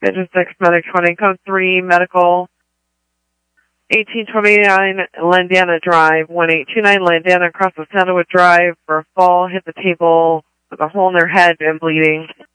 Division 6, Medic 20, Code 3, Medical, 1829 Landana Drive, 1829 Landana across the Sandalwood Drive for a fall, hit the table with a hole in their head and bleeding.